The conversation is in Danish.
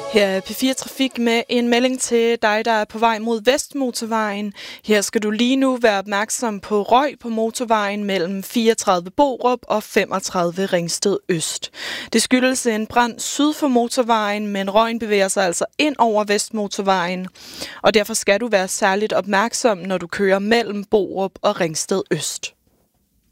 Her er P4 Trafik med en melding til dig, der er på vej mod Vestmotorvejen. Her skal du lige nu være opmærksom på røg på motorvejen mellem 34 Borup og 35 Ringsted Øst. Det skyldes en brand syd for motorvejen, men røgen bevæger sig altså ind over Vestmotorvejen. Og derfor skal du være særligt opmærksom, når du kører mellem Borup og Ringsted Øst.